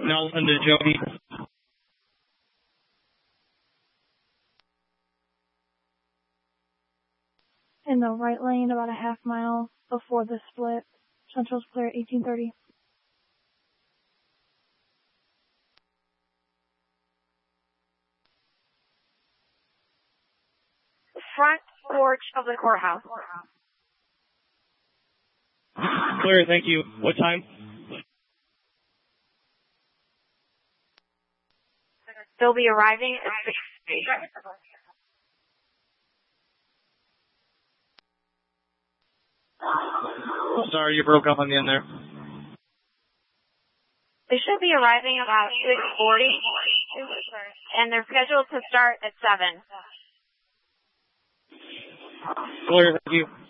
Nelson to Jody. In the right lane, about a half mile before the split. Central's clear at 1830. Front porch of the courthouse. Clear, thank you. What time? They'll be arriving at 6:30. Sorry, you broke up on the end there. They should be arriving about 6:40, and they're scheduled to start at 7. Clear, thank you.